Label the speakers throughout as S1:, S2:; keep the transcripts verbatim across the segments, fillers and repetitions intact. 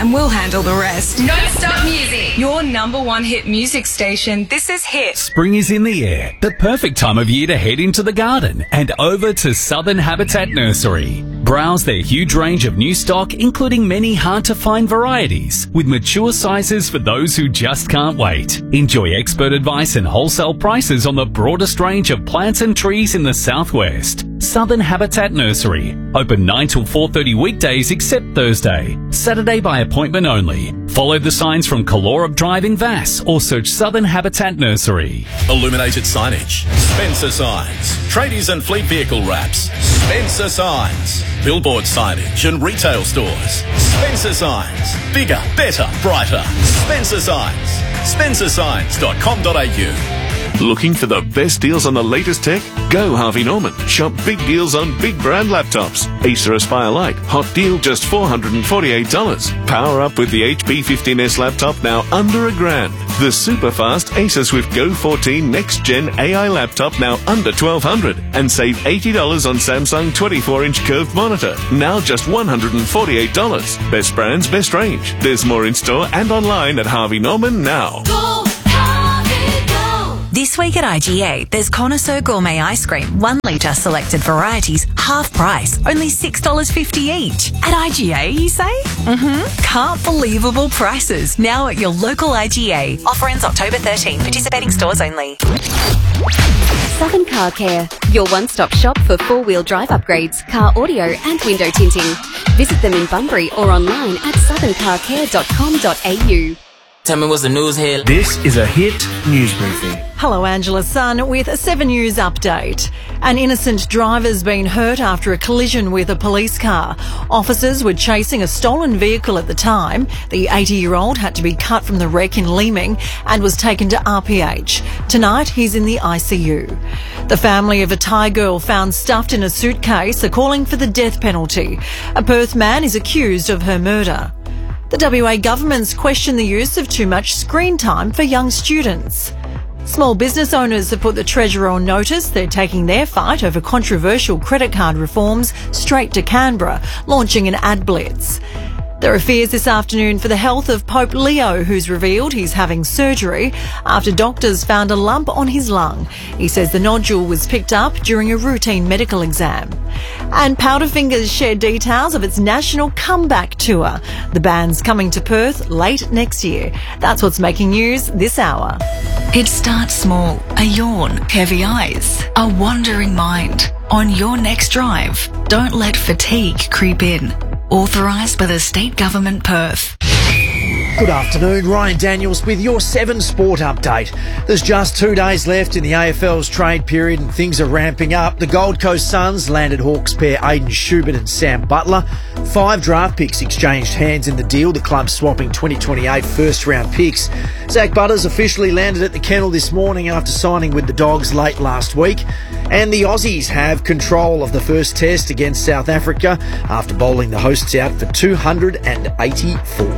S1: and we'll handle the rest.
S2: Non-stop music.
S1: Your number one hit music station. This is Hit.
S3: Spring is in the air. The perfect time of year to head into the garden and over to Southern Habitat Nursery. Browse their huge range of new stock, including many hard-to-find varieties, with mature sizes for those who just can't wait. Enjoy expert advice and wholesale prices on the broadest range of plants and trees in the southwest. Southern Habitat Nursery. Open nine till four thirty weekdays except Thursday. Saturday by appointment only. Follow the signs from Calora Drive in Vass or search Southern Habitat Nursery.
S4: Illuminated signage. Spencer Signs. Tradies and fleet vehicle wraps. Spencer Signs. Billboard signage and retail stores. Spencer Signs. Bigger, better, brighter. Spencer Signs. spencer signs dot com dot a u.
S5: Looking for the best deals on the latest tech? Go Harvey Norman. Shop big deals on big brand laptops. Acer Aspire Lite. Hot deal just four hundred forty-eight dollars. Power up with the H P fifteen S laptop now under a grand. The super fast Acer Swift Go fourteen Next Gen A I laptop now under twelve hundred dollars. And save eighty dollars on Samsung twenty-four inch curved monitor. Now just one hundred forty-eight dollars. Best brands, best range. There's more in store and online at Harvey Norman now.
S6: Go, Harvey, go.
S7: This week at I G A, there's Connoisseur Gourmet Ice Cream, one litre selected varieties, half price, only six dollars fifty each. At I G A, you say? Mm-hmm. Can't believable prices, now at your local I G A. Offer ends October thirteenth, participating stores only.
S8: Southern Car Care, your one-stop shop for four-wheel drive upgrades, car audio and window tinting. Visit them in Bunbury or online at southern car care dot com dot a u.
S9: Tell me what's the news here.
S10: This is a Hit News Briefing.
S11: Hello, Angela Sun with a seven News update. An innocent driver's been hurt after a collision with a police car. Officers were chasing a stolen vehicle at the time. The eighty-year-old had to be cut from the wreck in Leeming and was taken to R P H. Tonight, he's in the I C U. The family of a Thai girl found stuffed in a suitcase are calling for the death penalty. A Perth man is accused of her murder. The W A government's questioned the use of too much screen time for young students. Small business owners have put the Treasurer on notice. They're taking their fight over controversial credit card reforms straight to Canberra, launching an ad blitz. There are fears this afternoon for the health of Pope Leo, who's revealed he's having surgery after doctors found a lump on his lung. He says the nodule was picked up during a routine medical exam. And Powderfingers shared details of its national comeback tour. The band's coming to Perth late next year. That's what's making news this hour.
S7: It starts small, a yawn, heavy eyes, a wandering mind. On your next drive, don't let fatigue creep in. Authorised by the State Government, Perth.
S10: Good afternoon, Ryan Daniels with your seven Sport update. There's just two days left in the A F L's trade period and things are ramping up. The Gold Coast Suns landed Hawks pair Aiden Schubert and Sam Butler. Five draft picks exchanged hands in the deal, the club swapping twenty twenty-eight first round picks. Zach Butters officially landed at the kennel this morning after signing with the Dogs late last week. And the Aussies have control of the first test against South Africa after bowling the hosts out for two hundred eighty-four.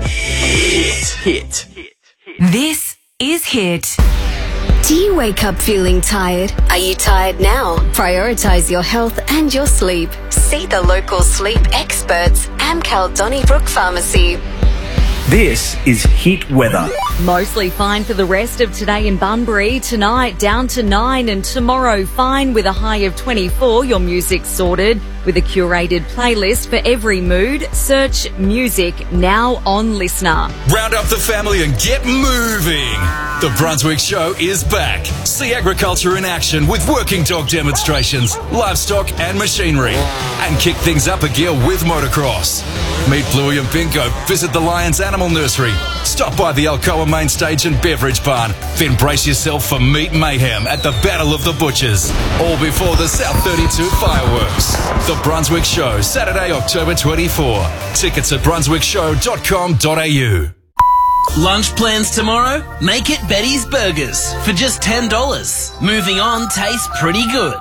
S6: Hit.
S7: This is Hit.
S8: Do you wake up feeling tired? Are you tired now? Prioritise your health and your sleep. See the local sleep experts, Amcal Donnybrook Pharmacy.
S10: This is Hit Weather.
S12: Mostly fine for the rest of today in Bunbury. Tonight down to nine and tomorrow fine with a high of twenty-four. Your music's sorted with a curated playlist for every mood. Search music now on Listener.
S4: Round up the family and get moving. The Brunswick Show is back. See agriculture in action with working dog demonstrations, livestock and machinery. And kick things up a gear with motocross. Meet Bluey and Bingo. Visit the Lions Animal Nursery. Stop by the Alcoa Main Stage and Beverage Barn. Then brace yourself for Meat Mayhem at the Battle of the Butchers. All before the South thirty-two fireworks. The Brunswick Show, Saturday, October twenty-fourth. Tickets at brunswick show dot com dot a u.
S9: Lunch plans tomorrow? Make it Betty's Burgers for just ten dollars. Moving on tastes pretty good.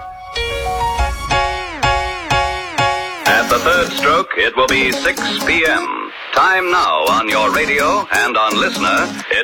S13: At the third stroke, it will be six p.m. Time now on your radio and on Listener. It's